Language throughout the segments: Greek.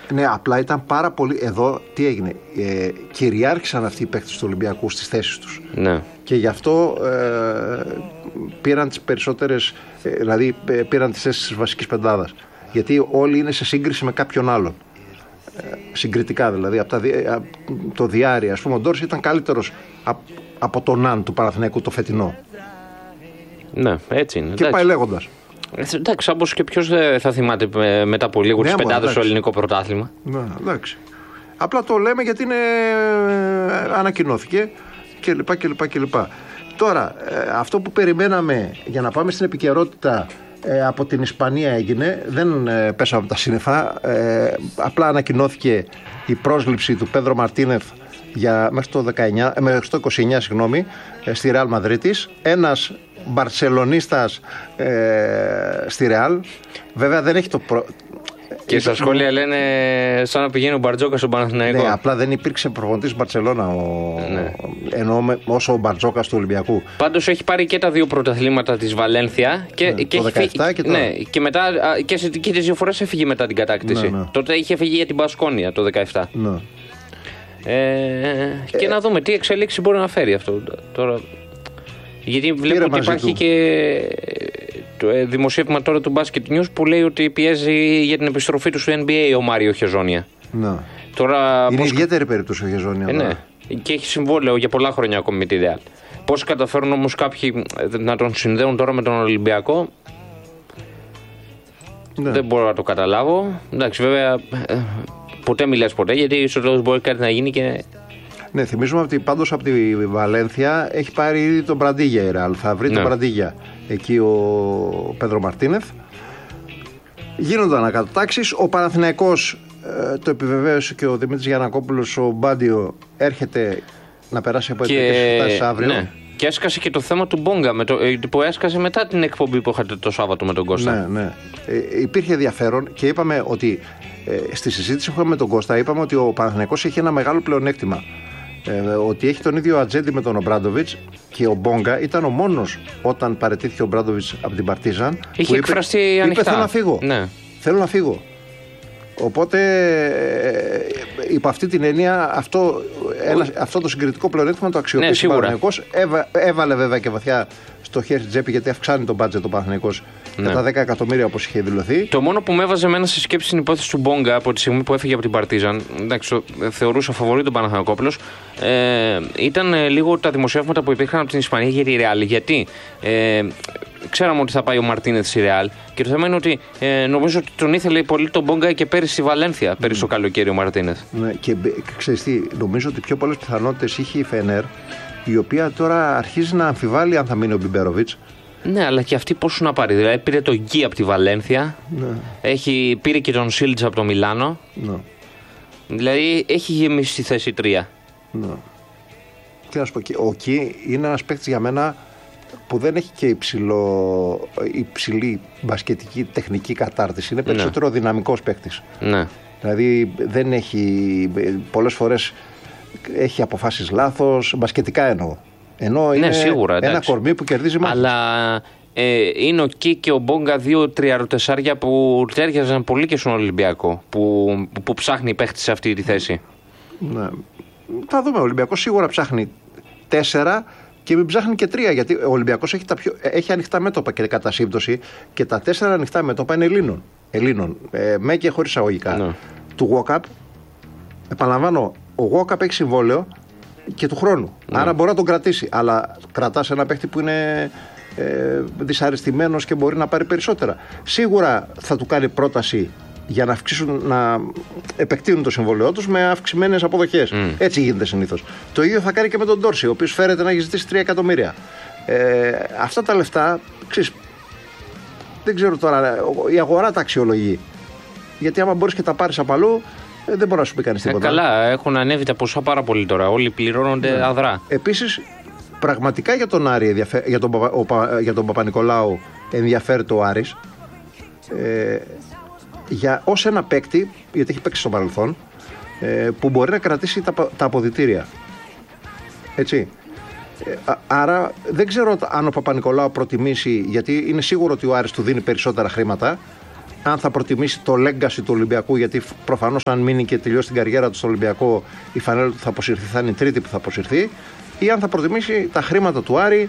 Ναι, απλά ήταν πάρα πολύ. Εδώ τι έγινε. Κυριάρχησαν αυτοί οι παίκτες του Ολυμπιακού στις θέσεις τους. Ναι. Και γι' αυτό πήραν τις περισσότερες. Δηλαδή πήραν τις θέσεις της βασικής πεντάδας. Γιατί όλοι είναι σε σύγκριση με κάποιον άλλον. Συγκριτικά δηλαδή. Το διάρρη, ας πούμε, ο Ντόρση ήταν καλύτερος από τον Ναν του Παναθηναϊκού το φετινό. Ναι, έτσι είναι. Και εντάξει. Πάει λέγοντας. Εντάξει, όπως και ποιος θα θυμάται μετά από λίγο τις πεντάδες στο ελληνικό πρωτάθλημα. Ναι, εντάξει. Απλά το λέμε γιατί ανακοινώθηκε κλπ. Τώρα, αυτό που περιμέναμε για να πάμε στην επικαιρότητα από την Ισπανία έγινε, δεν πέσαμε από τα σύννεφα. Απλά ανακοινώθηκε η πρόσληψη του Πέδρο Μαρτίνεθ μέχρι το 29 στη Ρεάλ Μαδρίτης. Ένας Μπαρσελονίστας στη Ρεάλ. Βέβαια δεν έχει το Και στα σχόλια λένε σαν να πηγαίνει ο Μπαρτζόκας στον Παναθηναϊκό. Ναι, απλά δεν υπήρξε προπονητής Μπαρσελόνα ενώ όσο ο Μπαρτζόκας του Ολυμπιακού. Πάντως έχει πάρει και τα δύο πρωταθλήματα της Βαλένθια και το 17 και τώρα. Ναι, και μετά και τις δύο φορές έφυγε μετά την κατάκτηση. Ναι. Τότε είχε φύγει για την Μπασκόνια το 17. Ναι. Και να δούμε τι εξέλιξη μπορεί να φέρει αυτό τώρα. Γιατί βλέπω ότι υπάρχει και το δημοσίευμα τώρα του Basket News που λέει ότι πιέζει για την επιστροφή του στο NBA ο Μάριο Χεζόνια. Ναι. Τώρα, είναι ιδιαίτερη περίπτωση ο Χεζόνια. Ναι. Και έχει συμβόλαιο για πολλά χρόνια ακόμη με τη Real. Πώς καταφέρουν όμως κάποιοι να τον συνδέουν τώρα με τον Ολυμπιακό, ναι. Δεν μπορώ να το καταλάβω. Εντάξει, βέβαια, ποτέ μιλάς ποτέ, γιατί στο τέλος μπορεί κάτι να γίνει και. Ναι, θυμίζουμε ότι πάντως από τη Βαλένθια έχει πάρει ήδη τον Μπραντίγια η Ρεάλ. Θα βρει τον Μπραντίγια εκεί ο Πέδρο Μαρτίνεθ. Γίνονται ανακατατάξεις. Ο Παναθηναϊκός το επιβεβαίωσε και ο Δημήτρης Γιαννακόπουλος, ο Μπάντιο έρχεται να περάσει από εταιρικές συστάσεις αύριο. Ναι. Και έσκασε και το θέμα του Μπόγκα που έσκασε μετά την εκπομπή που είχατε το Σάββατο με τον Κώστα. Ναι. Υπήρχε ενδιαφέρον και είπαμε ότι στη συζήτηση που είχαμε με τον Κώστα, είπαμε ότι ο Παναθηναϊκός έχει ένα μεγάλο πλεονέκτημα. Ότι έχει τον ίδιο ατζέντη με τον Ομπράντοβιτς και ο Μπόγκα ήταν ο μόνος όταν παραιτήθηκε ο Ομπράντοβιτς από την Παρτίζαν. Είχε εκφραστεί ανοιχτά. Είπε θέλω να φύγω. Ναι. Θέλω να φύγω. Οπότε υπό αυτή την έννοια αυτό το συγκριτικό πλεονέκτημα το αξιοποίησε ο Παναθηναϊκός. Έβαλε βέβαια και βαθιά στο χέρι της τσέπη, γιατί αυξάνει τον μπάτζετ ο Παναθηναϊκός κατά 10 εκατομμύρια όπως είχε δηλωθεί. Το μόνο που με έβαζε εμένα σε σκέψη στην υπόθεση του Μπόγκα από τη στιγμή που έφυγε από την Παρτίζαν, εντάξει, θεωρούσα φαβορί τον Παναθηναϊκόπουλος, ήταν λίγο τα δημοσιεύματα που υπήρχαν από την Ισπανία για τη Ρεάλ. Γιατί ξέραμε ότι θα πάει ο Μαρτίνεθ στη Ρεάλ και το θέμα είναι ότι νομίζω ότι τον ήθελε πολύ τον Μπόγκα και πέρυσι στη Βαλένθια, πέρυσι το καλοκαίρι ο Μαρτίνεθ. Ναι, και ξέρεις τι, νομίζω ότι πιο πολλές πιθανότητες είχε η Φενέρ, η οποία τώρα αρχίζει να αμφιβάλλει αν θα μείνει ο Μπιμπέροβιτς. Ναι, αλλά και αυτή πώς σου να πάρει. Δηλαδή πήρε τον Γκί από τη Βαλένθια, πήρε και τον Σίλτς από το Μιλάνο. Ναι. Δηλαδή έχει γεμίσει στη θέση 3. Ναι. Τι να σου πω, ο Γκί είναι ένας παίκτης για μένα που δεν έχει και υψηλή μπασκετική τεχνική κατάρτιση. Είναι περισσότερο δυναμικός παίκτης. Ναι. Δηλαδή δεν έχει, πολλές φορές έχει αποφάσεις λάθος, μπασκετικά εννοώ. Ενώ είναι σίγουρα, ένα κορμί που κερδίζει μάχες. Αλλά είναι ο Κι και ο Μπόγκα, 2 τριαροτεσσάρια που τέριαζαν πολύ και στον Ολυμπιακό, που ψάχνει παίχτη σε αυτή τη θέση. Ναι. Θα δούμε, ο Ολυμπιακός σίγουρα ψάχνει 4 και μην ψάχνει και 3, γιατί ο Ολυμπιακός έχει ανοιχτά μέτωπα και κατά σύμπτωση και τα 4 ανοιχτά μέτωπα είναι Ελλήνων. Με και χωρίς αγωγικά. Ναι. Του Walkup, επαναλαμβάνω, ο Walkup έχει συμβόλαιο και του χρόνου. Ναι. Άρα μπορεί να τον κρατήσει. Αλλά κρατάς ένα παίχτη που είναι δυσαρεστημένος και μπορεί να πάρει περισσότερα. Σίγουρα θα του κάνει πρόταση για να επεκτείνουν το συμβόλαιό τους με αυξημένες αποδοχές. Έτσι γίνεται συνήθως. Το ίδιο θα κάνει και με τον Ντόρση, ο οποίος φέρεται να έχει ζητήσει 3 εκατομμύρια. Αυτά τα λεφτά, ξέρεις, δεν ξέρω τώρα, η αγορά τα αξιολογεί. Γιατί άμα μπορείς και τα πάρεις απ' αλλού, δεν μπορεί να σου πει κανείς τίποτα. Καλά, έχουν ανέβει τα ποσά πάρα πολύ τώρα. Όλοι πληρώνονται αδρά. Επίσης, πραγματικά για τον Άρη, για τον Παπα-Νικολάου ενδιαφέρεται ο Άρης. Ως ένα παίκτη, γιατί έχει παίξει στο παρελθόν, που μπορεί να κρατήσει τα αποδυτήρια. Έτσι. Άρα δεν ξέρω αν ο Παπα-Νικολάου προτιμήσει, γιατί είναι σίγουρο ότι ο Άρης του δίνει περισσότερα χρήματα, αν θα προτιμήσει το legacy του Ολυμπιακού, γιατί προφανώς αν μείνει και τελειώσει την καριέρα του στο Ολυμπιακό, η φανέλα του θα αποσυρθεί, θα είναι η τρίτη που θα αποσυρθεί, ή αν θα προτιμήσει τα χρήματα του Άρη,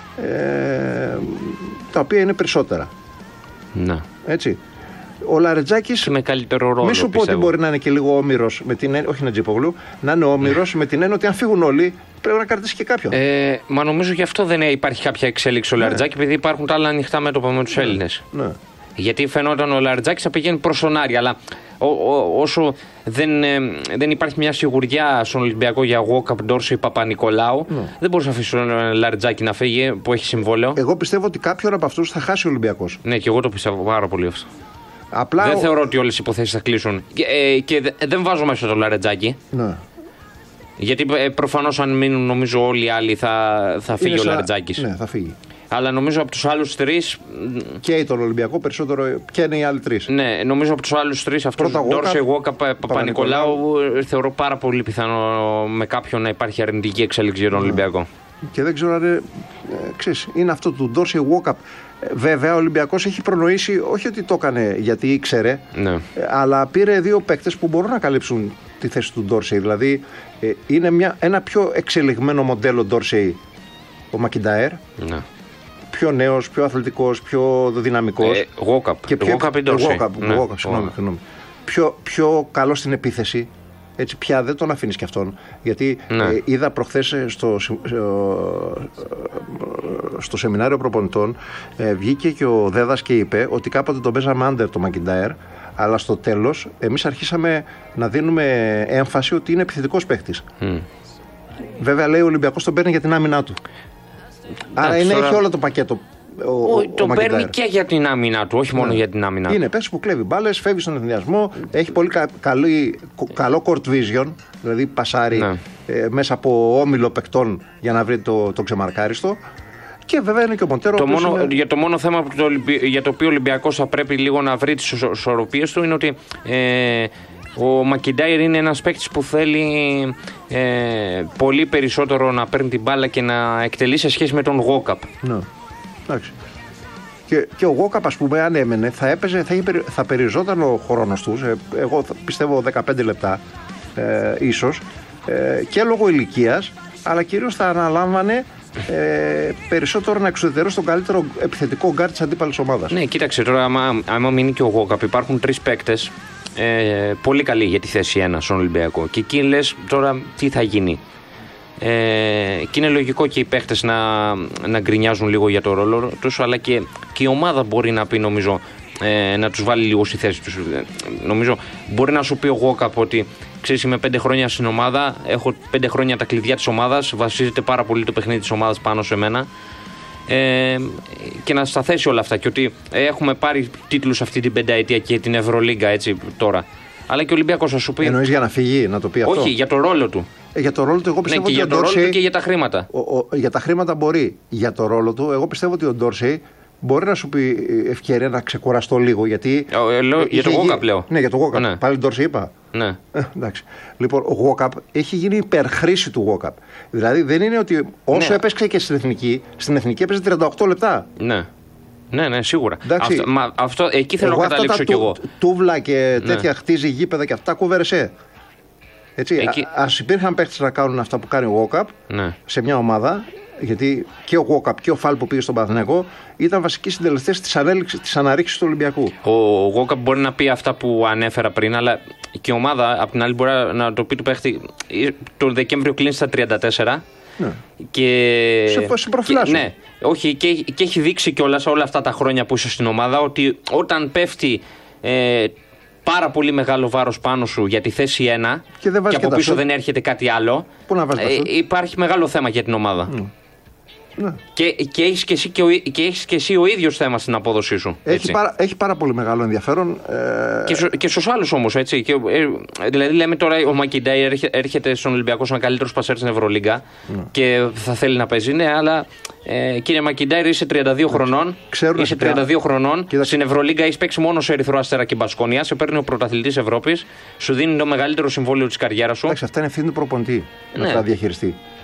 τα οποία είναι περισσότερα. Ναι. Έτσι. Ο Λαρετζάκης. Με καλύτερο ρόλο. Μη σου πω ότι μπορεί να είναι και λίγο όμηρος, όχι να Τζιπογλου, να είναι όμηρος με την έννοια ότι αν φύγουν όλοι πρέπει να κρατήσει και κάποιον. Μα νομίζω γι' αυτό δεν υπάρχει κάποια εξέλιξη ο Λαρετζάκη, επειδή υπάρχουν τα άλλα ανοιχτά μέτωπα με τους Έλληνες. Ναι. Γιατί φαινόταν ο Λαρετζάκης θα πηγαίνει προς τον Άρη, αλλά όσο δεν υπάρχει μια σιγουριά στον Ολυμπιακό για Walkup, Ντόρσεϊ, Παπα-Νικολάου, δεν μπορεί να αφήσει τον Λαρετζάκη να φύγει που έχει συμβόλαιο. Εγώ πιστεύω ότι κάποιον από αυτούς θα χάσει ο Ολυμπιακός. Ναι, και εγώ το πιστεύω πάρα πολύ αυτό. Απλά δεν θεωρώ ότι όλες οι υποθέσεις θα κλείσουν. Και δεν βάζω μέσα το Λαρετζάκη. Ναι. Γιατί προφανώς αν μείνουν νομίζω όλοι οι άλλοι θα φύγει ο Λαρετζάκης. Ναι, θα φύγει. Αλλά νομίζω από τους άλλους τρεις. Και τον Ολυμπιακό περισσότερο και είναι οι άλλοι τρεις. Ναι, νομίζω από τους άλλους τρεις αυτούς. Ντόρσεϊ, Walkup, Παπα-Νικολάου θεωρώ πάρα πολύ πιθανό με κάποιον να υπάρχει αρνητική εξέλιξη για τον Ολυμπιακό. Και δεν ξέρω αν είναι αυτό του Ντόρσεϊ, Walkup. Βέβαια, ο Ολυμπιακός έχει προνοήσει, όχι ότι το έκανε γιατί ήξερε, ναι, αλλά πήρε δύο παίκτες που μπορούν να καλύψουν τη θέση του Ντόρσεϊ. Δηλαδή, είναι ένα πιο εξελιγμένο μοντέλο Ντόρσεϊ ο Μακιντάερ. Ναι. Πιο νέος, πιο αθλητικός, πιο δυναμικός. Walkup. Και Walkup ή Ντόρσεϊ. Συγγνώμη. Πιο καλό στην επίθεση. Έτσι πια δεν τον αφήνεις και αυτόν. Γιατί είδα προχθές στο σεμινάριο προπονητών, βγήκε και ο Δέδας και είπε ότι κάποτε τον παίζαμε άντερ το Μακιντάερ, αλλά στο τέλος εμείς αρχίσαμε να δίνουμε έμφαση ότι είναι επιθετικός παίχτης. Βέβαια λέει ο Ολυμπιακός τον παίρνει για την άμυνά του. Άρα έχει όλο το πακέτο. Τον παίρνει και για την άμυνα του, όχι μόνο για την άμυνα του. Είναι παίκτης που κλέβει μπάλες, φεύγει στον εθνιασμό, έχει πολύ καλό court vision, δηλαδή πασάρει μέσα από όμιλο παικτών για να βρει το ξεμαρκάριστο. Και βέβαια είναι και ο Μοντέρο. Για το μόνο θέμα για το οποίο ο Ολυμπιακός θα πρέπει λίγο να βρει τις ισορροπίες του είναι ότι ο Μακιντάιρ είναι ένας παίκτης που θέλει πολύ περισσότερο να παίρνει την μπάλα και να εκτελεί σε σχέση με τον Walkup. Ναι. Εντάξει. Και ο Walkup, ας πούμε, αν έμενε, θα περιζόταν ο χρόνος του. Εγώ πιστεύω 15 λεπτά ίσως, και λόγω ηλικίας, αλλά κυρίως θα αναλάμβανε περισσότερο να εξουδετερώσει τον καλύτερο επιθετικό γκάρ της αντίπαλης ομάδας. Ναι, κοίταξε τώρα, άμα μείνει και ο Walkup, υπάρχουν τρεις παίκτες πολύ καλοί για τη θέση 1 στον Ολυμπιακό. Και εκεί λες τώρα τι θα γίνει. Και είναι λογικό και οι παίχτες να γκρινιάζουν λίγο για το ρόλο τους, αλλά και η ομάδα μπορεί να πει, νομίζω, να τους βάλει λίγο στη θέση τους. Νομίζω μπορεί να σου πει ο Walkup ότι ξέρεις, είμαι 5 χρόνια στην ομάδα, έχω 5 χρόνια τα κλειδιά της ομάδας, βασίζεται πάρα πολύ το παιχνίδι της ομάδας πάνω σε μένα, και να στα θέσει όλα αυτά, και ότι έχουμε πάρει τίτλους αυτή την πενταετία και την Ευρωλίγκα έτσι τώρα. Αλλά και ο Ολυμπιακός θα σου πει. Εννοείς για να φύγει, να το πει αυτό? Όχι, για το ρόλο του. Για το ρόλο του, εγώ πιστεύω και ότι για το ρόλο του και για τα χρήματα. Για τα χρήματα μπορεί. Για το ρόλο του, εγώ πιστεύω ότι ο Ντόρσεϊ μπορεί να σου πει ευκαιρία να ξεκουραστώ λίγο. Γιατί. Για το Walkup λέω. Ναι, για το Walkup. Ναι. Πάλι Ντόρσεϊ είπα. Ναι. Εντάξει. Λοιπόν, ο Walkup έχει γίνει υπερχρήση του Walkup. Δηλαδή δεν είναι ότι όσο έπαιξε και στην εθνική έπαιζε 38 λεπτά. Ναι. Ναι, σίγουρα. Εκεί θέλω να καταλήξω κι εγώ. Τούβλα και τέτοια χτίζει γήπεδα και αυτά κούβερεσέ. Έτσι, ας υπήρχαν παίχτες να κάνουν αυτά που κάνει ο Walkup σε μια ομάδα, γιατί και ο Walkup και ο Φαλ που πήγε στον Παναθηναϊκό ήταν βασικοί συντελεστές της αναρρίξης του Ολυμπιακού. Ο Walkup μπορεί να πει αυτά που ανέφερα πριν, αλλά και η ομάδα απ' την άλλη μπορεί να το πει του παίχτη. Το Δεκέμβριο κλείνει στα 34. Ναι. Και σε προφυλάσσουν. Ναι, όχι, και έχει δείξει κιόλας όλα αυτά τα χρόνια που είσαι στην ομάδα ότι όταν πέφτει πάρα πολύ μεγάλο βάρος πάνω σου για τη θέση 1 και από πίσω δεν έρχεται κάτι άλλο, υπάρχει μεγάλο θέμα για την ομάδα. Ναι. Και έχεις και εσύ ο ίδιος θέμα στην απόδοσή σου. Έχει πάρα πολύ μεγάλο ενδιαφέρον. Και στους άλλους όμως, έτσι. Δηλαδή, λέμε τώρα ο Μακιντάιρ έρχεται στον Ολυμπιακό σαν καλύτερος πασέρ στην Ευρωλίγκα και θα θέλει να παίζει. Ναι, αλλά κύριε Μακιντάιρ, είσαι 32 χρονών. Είσαι 32 χρονών. Στην Ευρωλίγκα έχεις παίξει μόνο σε Ερυθρό Αστέρα και Μπασκόνια. Σε παίρνει ο πρωταθλητής Ευρώπης. Σου δίνει το μεγαλύτερο συμβόλαιο της καριέρας σου. Εντάξει, αυτά είναι ευθύνη του προπονητή να τα διαχειριστεί.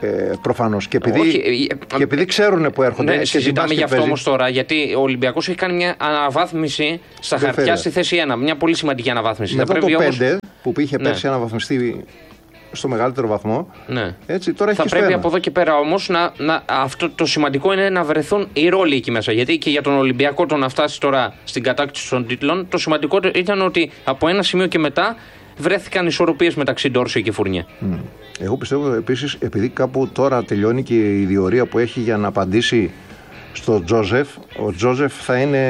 Προφανώς. Και επειδή ξέρουν που έρχονται. Ναι, συζητάμε γι' αυτό όμως τώρα, γιατί ο Ολυμπιακός έχει κάνει μια αναβάθμιση στα χαρτιά στη θέση 1. Μια πολύ σημαντική αναβάθμιση. Μετά το 5 που είχε πέρσι αναβαθμιστεί στο μεγαλύτερο βαθμό. Ναι. Έτσι, τώρα θα πρέπει από εδώ και πέρα όμως αυτό το σημαντικό είναι να βρεθούν οι ρόλοι εκεί μέσα. Γιατί και για τον Ολυμπιακό το να φτάσει τώρα στην κατάκτηση των τίτλων, το σημαντικό ήταν ότι από ένα σημείο και μετά βρέθηκαν ισορροπίες μεταξύ Ντόρση και Φουρνιέ. Εγώ πιστεύω επίσης, επειδή κάπου τώρα τελειώνει και η διορία που έχει για να απαντήσει στο Τζόζεφ, ο Τζόζεφ θα είναι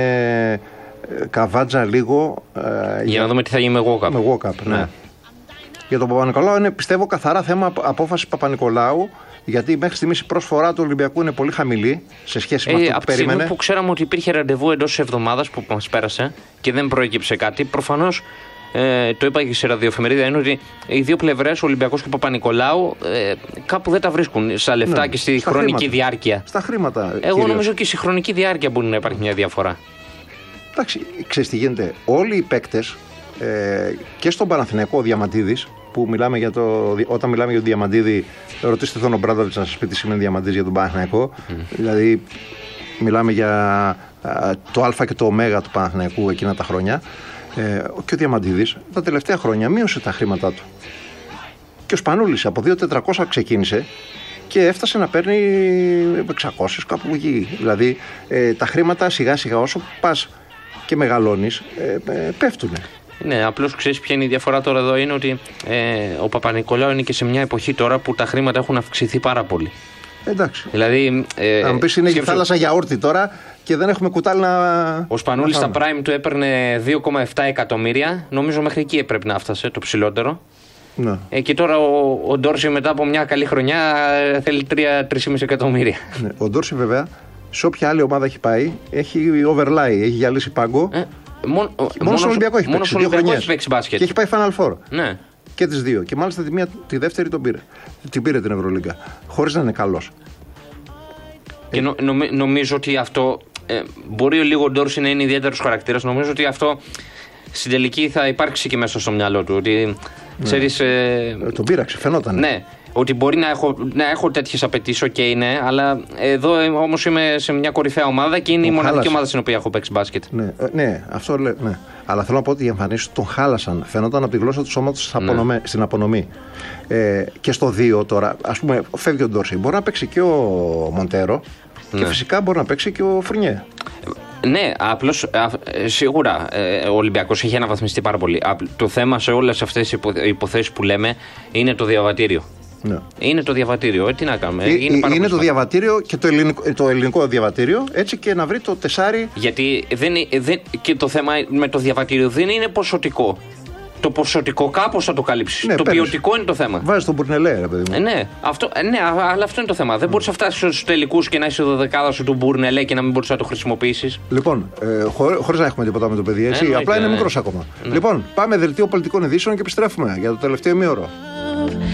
καβάτζα λίγο. Για να δούμε τι θα γίνει με Walkup. Ναι. Για τον Παπα-Νικολάου είναι, πιστεύω, καθαρά θέμα απόφαση Παπα-Νικολάου, γιατί μέχρι στιγμής η πρόσφορά του Ολυμπιακού είναι πολύ χαμηλή σε σχέση με αυτό που περίμενε. Από τη στιγμή που ξέραμε ότι υπήρχε ραντεβού εντός της εβδομάδας που μας πέρασε και δεν προέκυψε κάτι, προφανώς το είπα και σε ραδιοεφημερίδα, είναι ότι οι δύο πλευρές, ο Ολυμπιακός και ο Παπα-Νικολάου, κάπου δεν τα βρίσκουν στα λεφτά και στη χρονική διάρκεια. Στα χρήματα. Εγώ νομίζω και στη χρονική διάρκεια μπορεί να υπάρχει μια διαφορά. Εντάξει, ξέρεις τι γίνεται. Όλοι οι παίκτες και στον Παναθηναϊκό, ο Διαμαντίδης, που μιλάμε όταν μιλάμε για τον Διαμαντίδη, ρωτήστε τον Ομπράντοβιτς να σας πει τι σημαίνει Διαμαντίδης για τον Παναθηναϊκό. Δηλαδή, μιλάμε για το Α και το Ω του Παναθηναϊκού εκείνα τα χρόνια. Και ο Διαμαντίδης τα τελευταία χρόνια μείωσε τα χρήματά του. Και ο Σπανούλης από 2.400 ξεκίνησε και έφτασε να παίρνει 600 κάπου εκεί. Δηλαδή τα χρήματα σιγά σιγά όσο πας και μεγαλώνεις πέφτουνε. Ναι, απλώς ξέρεις ποια είναι η διαφορά τώρα εδώ, είναι ότι ο Παπα-Νικολάου είναι και σε μια εποχή τώρα που τα χρήματα έχουν αυξηθεί πάρα πολύ. Εντάξει. Δηλαδή, αν πεις είναι θάλασσα γιαούρτι τώρα και δεν έχουμε κουτάλι να. Ο Σπανούλης στα prime του έπαιρνε 2,7 εκατομμύρια. Νομίζω μέχρι εκεί έπρεπε να φτάσει το ψηλότερο. Ναι. Και τώρα ο Ντόρση μετά από μια καλή χρονιά θέλει 3,5 εκατομμύρια. Ναι. Ο Ντόρση βέβαια σε όποια άλλη ομάδα έχει πάει έχει overlay, έχει γυαλίσει πάγκο. Μόνο στον Ολυμπιακό έχει παίξει. Μόνο Ολυμπιακό έχει παίξει μπάσκετ. Και έχει πάει Final Four. Ναι. Και τις δύο. Και μάλιστα τη δεύτερη τον πήρε. Την πήρε την Ευρωλίγκα. Χωρίς να είναι καλός. Και νομίζω ότι αυτό. Μπορεί λίγο ο Ντόρση να είναι ιδιαίτερος χαρακτήρας. Νομίζω ότι αυτό στην τελική θα υπάρξει και μέσα στο μυαλό του. Ότι ξέρεις. Τον πείραξε, φαινόταν. Ναι. Ότι μπορεί να έχω τέτοιες απαιτήσεις, ok, ναι, αλλά εδώ όμως είμαι σε μια κορυφαία ομάδα και είναι η μοναδική ομάδα στην οποία έχω παίξει μπάσκετ. Ναι, αυτό λέω. Ναι. Αλλά θέλω να πω ότι οι εμφανίσεις τον χάλασαν. Φαινόταν από τη γλώσσα του σώματος στην απονομή. Και στο 2 τώρα, ας πούμε, φεύγει ο Ντόρση. Μπορεί να παίξει και ο Μοντέρο και φυσικά μπορεί να παίξει και ο Φουρνιέ. Ναι, απλώς σίγουρα ο Ολυμπιακός έχει αναβαθμιστεί πάρα πολύ. Το θέμα σε όλες αυτές τις υποθέσεις που λέμε είναι το διαβατήριο. Ναι. Είναι το διαβατήριο, τι να κάνουμε. Είναι το διαβατήριο και το ελληνικό διαβατήριο, έτσι, και να βρει το τεσάρι. Γιατί και το θέμα με το διαβατήριο δεν είναι ποσοτικό. Το ποσοτικό κάπως θα το καλύψει. Ναι, το ποιοτικό είναι το θέμα. Βάζει τον Μπουρνελέ, ρε παιδί μου. Ναι, αλλά αυτό είναι το θέμα. Δεν μπορείς να φτάσεις στους τελικούς και να είσαι το δεκάδα σου του Μπουρνελέ και να μην μπορείς να το χρησιμοποιήσεις. Λοιπόν, χωρίς να έχουμε τίποτα με το παιδί, έτσι. Απλά είναι μικρός ακόμα. Λοιπόν, πάμε δελτίο πολιτικών ειδήσεων και επιστρέφουμε για το τελευταίο ημίωρο.